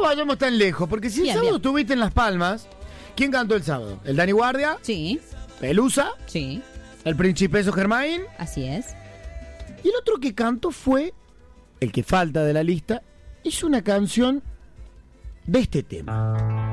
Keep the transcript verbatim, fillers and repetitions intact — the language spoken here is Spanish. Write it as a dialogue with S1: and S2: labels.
S1: nos vayamos tan lejos, porque si el
S2: Bien,
S1: sábado
S2: bien.
S1: estuviste en Las Palmas, ¿quién cantó el sábado? ¿El Dani Guardia?
S2: Sí,
S1: ¿Pelusa?
S2: sí,
S1: ¿El Principeso Germain?
S2: así es.
S1: Y el otro que cantó fue, el que falta de la lista, hizo una canción de este tema.